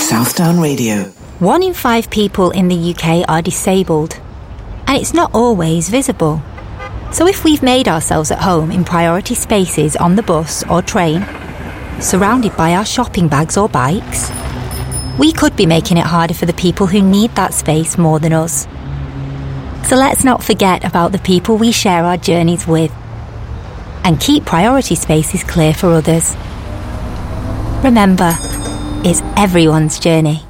Southdown Radio. 1 in 5 people in the UK are disabled, and it's not always visible. So if we've made ourselves at home in priority spaces on the bus or train, surrounded by our shopping bags or bikes, we could be making it harder for the people who need that space more than us. So let's not forget about the people we share our journeys with, and keep priority spaces clear for others. Remember, it's everyone's journey.